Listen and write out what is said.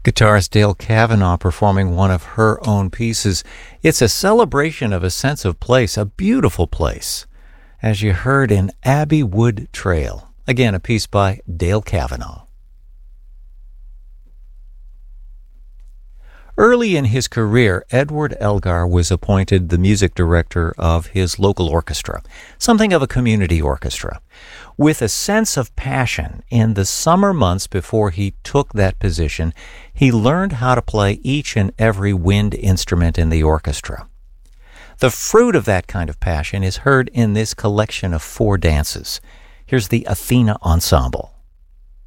Guitarist Dale Kavanaugh performing one of her own pieces. It's a celebration of a sense of place, a beautiful place, as you heard in Abbey Wood Trail. Again, a piece by Dale Kavanaugh. Early in his career, Edward Elgar was appointed the music director of his local orchestra, something of a community orchestra. With a sense of passion, in the summer months before he took that position, he learned how to play each and every wind instrument in the orchestra. The fruit of that kind of passion is heard in this collection of 4 dances. Here's the Athena Ensemble.